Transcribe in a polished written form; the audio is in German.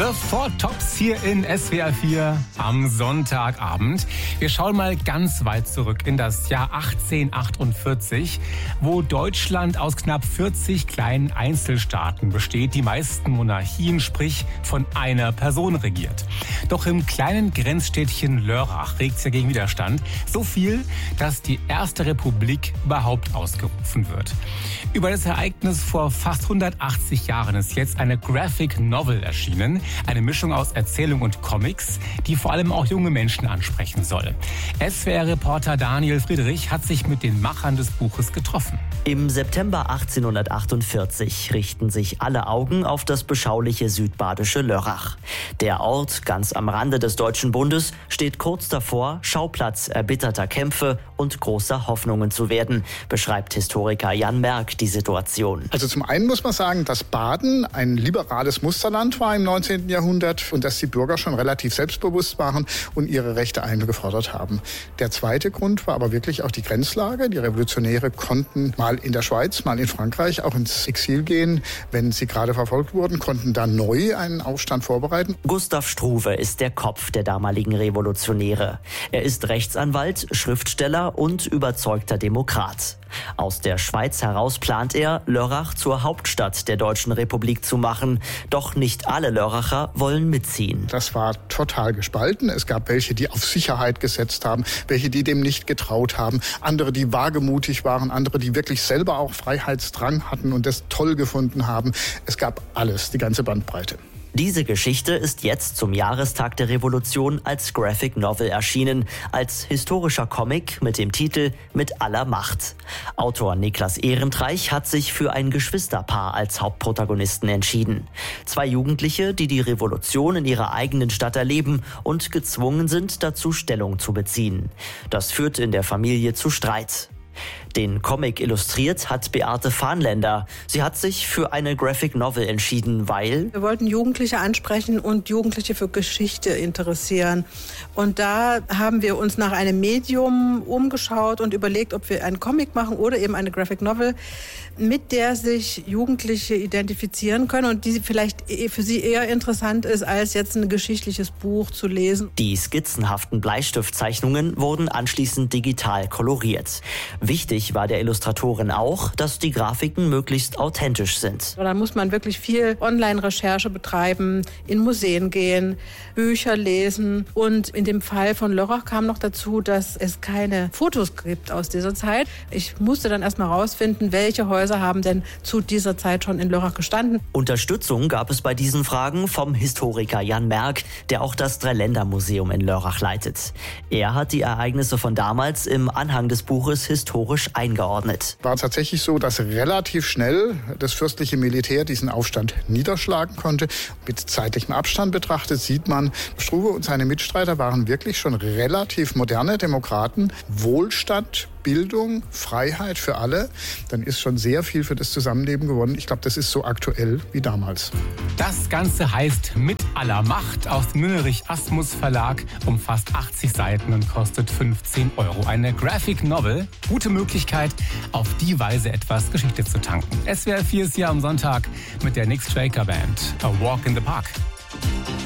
The Four Tops hier in SWR 4 am Sonntagabend. Wir schauen mal ganz weit zurück in das Jahr 1848, wo Deutschland aus knapp 40 kleinen Einzelstaaten besteht, die meisten Monarchien, sprich von einer Person regiert. Doch im kleinen Grenzstädtchen Lörrach regt es ja gegen Widerstand. So viel, dass die erste Republik überhaupt ausgerufen wird. Über das Ereignis vor fast 180 Jahren ist jetzt eine Graphic Novel erschienen. Eine Mischung aus Erzählung und Comics, die vor allem auch junge Menschen ansprechen soll. SWR-Reporter Daniel Friedrich hat sich mit den Machern des Buches getroffen. Im September 1848 richten sich alle Augen auf das beschauliche südbadische Lörrach. Der Ort, ganz am Rande des Deutschen Bundes, steht kurz davor, Schauplatz erbitterter Kämpfe und großer Hoffnungen zu werden, beschreibt Historiker Jan Merk die Situation. Also zum einen muss man sagen, dass Baden ein liberales Musterland war im 19. Jahrhundert und dass die Bürger schon relativ selbstbewusst waren und ihre Rechte eingefordert haben. Der zweite Grund war aber wirklich auch die Grenzlage. Die Revolutionäre konnten mal in der Schweiz, mal in Frankreich auch ins Exil gehen, wenn sie gerade verfolgt wurden, konnten da neu einen Aufstand vorbereiten. Gustav Struve ist der Kopf der damaligen Revolutionäre. Er ist Rechtsanwalt, Schriftsteller und überzeugter Demokrat. Aus der Schweiz heraus plant er, Lörrach zur Hauptstadt der Deutschen Republik zu machen. Doch nicht alle Lörracher wollen mitziehen. Das war total gespalten. Es gab welche, die auf Sicherheit gesetzt haben, welche, die dem nicht getraut haben, andere, die wagemutig waren, andere, die wirklich selber auch Freiheitsdrang hatten und das toll gefunden haben. Es gab alles, die ganze Bandbreite. Diese Geschichte ist jetzt zum Jahrestag der Revolution als Graphic Novel erschienen, als historischer Comic mit dem Titel Mit aller Macht. Autor Niklas Ehrenreich hat sich für ein Geschwisterpaar als Hauptprotagonisten entschieden. Zwei Jugendliche, die die Revolution in ihrer eigenen Stadt erleben und gezwungen sind, dazu Stellung zu beziehen. Das führt in der Familie zu Streit. Den Comic illustriert hat Beate Fahnländer. Sie hat sich für eine Graphic Novel entschieden, weil wir wollten Jugendliche ansprechen und Jugendliche für Geschichte interessieren. Und da haben wir uns nach einem Medium umgeschaut und überlegt, ob wir einen Comic machen oder eben eine Graphic Novel, mit der sich Jugendliche identifizieren können und die vielleicht für sie eher interessant ist, als jetzt ein geschichtliches Buch zu lesen. Die skizzenhaften Bleistiftzeichnungen wurden anschließend digital koloriert. Wichtig war der Illustratorin auch, dass die Grafiken möglichst authentisch sind. Da muss man wirklich viel Online-Recherche betreiben, in Museen gehen, Bücher lesen. Und in dem Fall von Lörrach kam noch dazu, dass es keine Fotos gibt aus dieser Zeit. Ich musste dann erstmal rausfinden, welche Häuser haben denn zu dieser Zeit schon in Lörrach gestanden. Unterstützung gab es bei diesen Fragen vom Historiker Jan Merk, der auch das Dreiländermuseum in Lörrach leitet. Er hat die Ereignisse von damals im Anhang des Buches historisch eingeordnet. War tatsächlich so, dass relativ schnell das fürstliche Militär diesen Aufstand niederschlagen konnte. Mit zeitlichem Abstand betrachtet sieht man, Struve und seine Mitstreiter waren wirklich schon relativ moderne Demokraten. Wohlstand, Bildung, Freiheit für alle. Dann ist schon sehr viel für das Zusammenleben gewonnen. Ich glaube, das ist so aktuell wie damals. Das Ganze heißt Mit aller Macht aus dem Münnerich Asmus Verlag, umfasst 80 Seiten und kostet 15 €. Eine Graphic Novel, gute Möglichkeit, auf die Weise etwas Geschichte zu tanken. SWR 4 ist hier am Sonntag mit der Nick Straker Band, A Walk in the Park.